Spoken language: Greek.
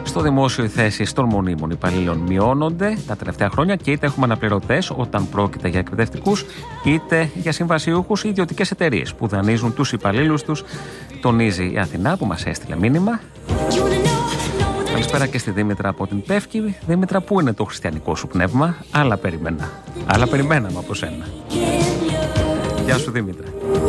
Στο δημόσιο οι θέσεις των μονίμων υπαλλήλων μειώνονται τα τελευταία χρόνια και είτε έχουμε αναπληρωτές όταν πρόκειται για εκπαιδευτικούς, είτε για συμβασιούχους ή ιδιωτικές εταιρείες που δανείζουν τους υπαλλήλους τους, τονίζει η Αθηνά που μας έστειλε μήνυμα. Καλησπέρα και στη Δήμητρα από την Πεύκη. Δήμητρα, πού είναι το χριστιανικό σου πνεύμα? Άλλα περιμέναμε από σένα. Γεια σου, Δήμητρα.